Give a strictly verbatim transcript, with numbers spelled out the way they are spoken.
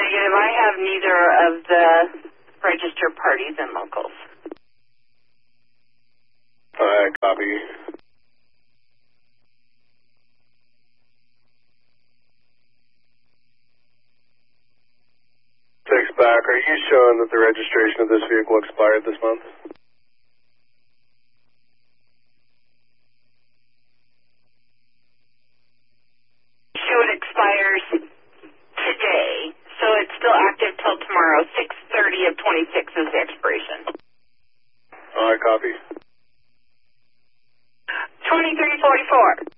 Negative. I have neither of the registered parties and locals. All right, copy. Six back, are you showing that the registration of this vehicle expired this month? So it expires today, so it's still active till tomorrow. six thirty of twenty-six is the expiration. All right, copy. twenty-three forty-four.